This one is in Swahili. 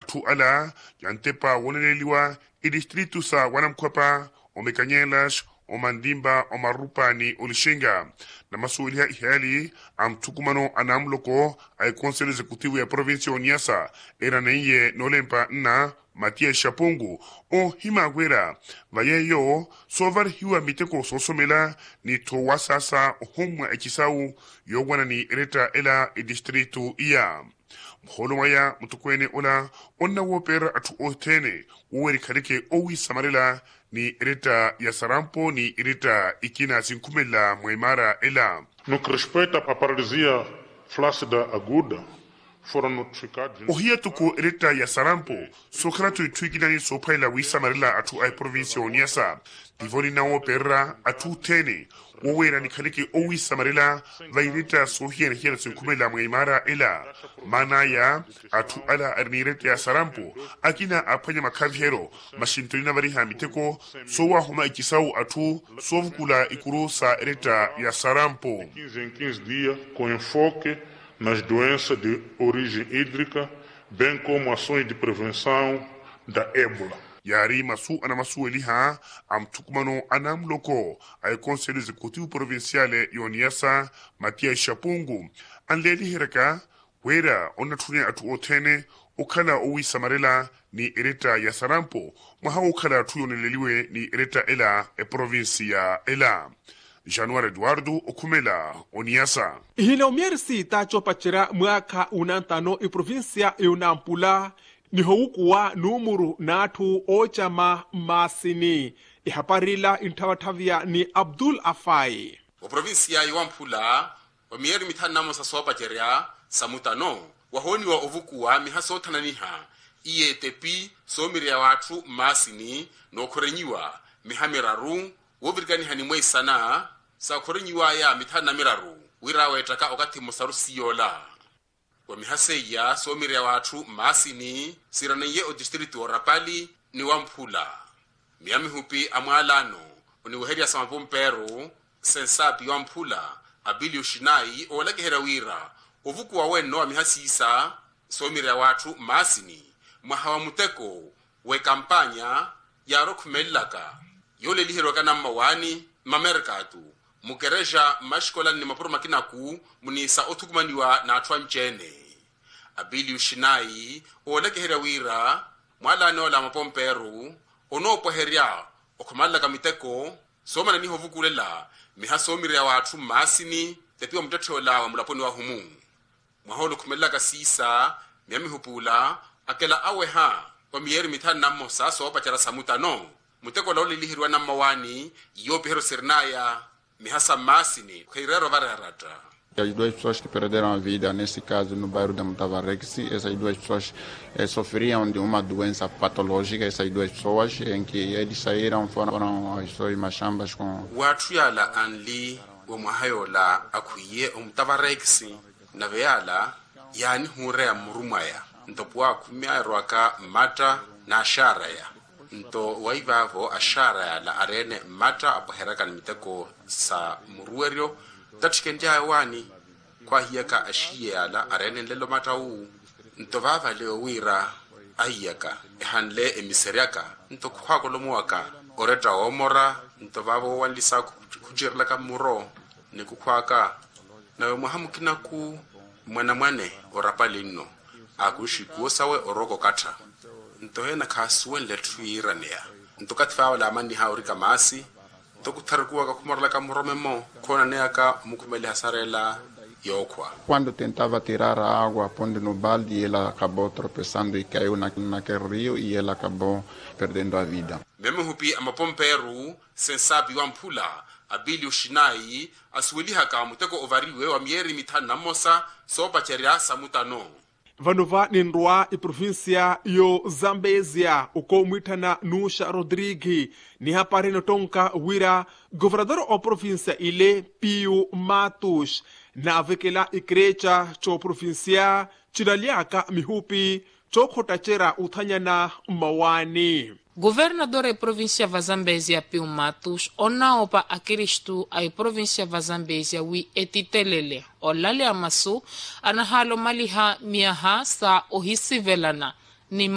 atu ala yantepa woneleliwa idistritu sa Wanamkwapa, Omekanyelas, Omandimba, Omarupani, Olishinga. Na masuulia ihali amtukumano anamloko ay Conseil Executivo ya provincia o Niassa era neye nolempa na Matias Shapungu o himagwera vayeyo sovar hiwa miteko sosomela ni towasasa homwa ekisau yogwana ni ereta ela distritu iya mholo waya mutukwene ola onna wopera atu otene uweri kalike owi samarela ni ereta ya Sarampo ni ereta ikina sinkumela mwemara ela. No que respeita à paralisia flácida aguda, foram notificados. Ohia tuko ereta ya Sarampo, Sokratu tuigidani sopaila wisamarela atu ay provincia o Niassa, divoli na opera atu tene, uwera ni kalike owi samarela vaireta sohia hia sinkumela mwemara ela. Mana ya atu ala arnireta ya Sarampo, akina apanya makavihero, mashintolina variha miteko, sowa homa ikisau atu, sovukula ikuru sa ereta ya Sarampo. 15 em 15 dias, com enfoque nas doenças de origem hídrica, bem como ações de prevenção da ébola. Yari masu ana masu eliha amtukumano anamloko ay Conseil Executivo Provinciale Niassa Matias Shapungu anleli hiraka wera onatune atu otene ukala owi samarela ni ereta ya Sarampo maha ukala tuyoneleliwe ni ereta ela provincia ela. Januari Eduardo Okumela Niassa. Hilo miersi tacho pachera mwaka unantano provincia Nampula ni houkuwa numuru natu ochama masini ihaparila intawatavia ni Abdul Afai. O provincia Nampula wa mieri mitano sasopa jeria samutano wahoni wa ovukuwa mihasotananiha iye tepi somiria watu masini no korenyiwa mihamiraru wobirgani hanimwe sana sa korenyiwa ya mitana miraru wirawe taka okati musarusiyola wa mihaseya somiria watu masini siraneye o distritu Orapali ni Wampula miami hupi amwalano ni weheria samapompero sensapi Wampula abili ushinai olagehera wira ovuku wa weno mihasisa somiria watu masini mwahawa muteko we kampanya ya rokumelaka yole lihiroka na mawani mamerkatu mukereja mashkola ni mapuru makinaku munisa otukumaniwa na atwa nchene abili ushinai olagehera wira mwalane ola mapomperu onopoheria okumalaka miteko somana niho vukulela mihasomiria watu masini tepiwa mtatola wa mulaponi wa humu mwaholo kumelaka sisa miami hupula akela awe ha kwa mieri mitani na mosa sopa chara samutano muteko lauli lihirwa na mawani yopi hero sirnaya mihasa masini khairero vararata. As duas pessoas que perderam a vida, nesse caso no bairro da Mutavarrex, essas duas pessoas sofriam de uma doença patológica, essas duas pessoas, em que eles saíram, foram as suas machambas com... Watu yala anli wa mwahayola akuye Mutavarrex na veala yani hurea murumaya ntopuwa kumia roaka mata na ashara ya nto waivavo ashara ya la arene mata apoheraka miteko sa muruerio tatchikendia wani kwa hiyaka ashiye ya la arene lelo mata uu nto vava leo wira ahiyaka hanle emiseriaka nto kwa kolomuaka oreta omora nto vavo walisa kujirlaka muro ni kukwaka na muhamukina ku mwana Orapali no akushikuo sawe oroko kata ntohe na kasuwe letruiranea ntokatfa wala amani haurika masi ntokutarkuwa kakumorla kamuromemo kona neaka mukumele hasarela yokwa. Quando tentava tirar a água pondo no balde, ela acabou tropeçando e caiu naquele rio e ela acabou perdendo a vida. Meme hupi amapomperu sensabi Wampula abili ushinai asuwiliha ka muteko ovariwe wa mieri mitano na mosa sopa cheria samutano. Vanova nindwa provincia yo Zambezia uko mwitana Nusha Rodrigue ni hapari notonka wira governador o provincia ile Pio Matos na avekela ikrecha cho provincia chidaliaka mihupi cho khotachera uthanyana mawani. Governador e província va Zambezia Pio Matos ona opa akiristu ai província va Zambezia wi etitelele olale amasu anahalo maliha miaha sa ohisivelana ni